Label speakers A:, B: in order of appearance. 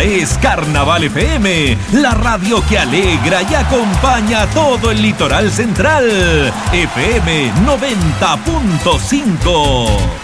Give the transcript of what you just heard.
A: es Carnaval FM, la radio que alegra y acompaña a todo el litoral central. FM 90.5.